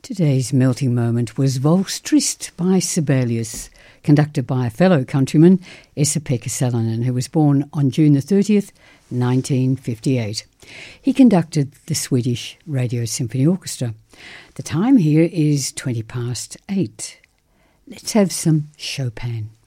Today's melting moment was Valse Triste by Sibelius, conducted by a fellow countryman, Esa-Pekka Salonen, who was born on June the 30th, 1958. He conducted the Swedish Radio Symphony Orchestra. The time here is 8:20. Let's have some Chopin.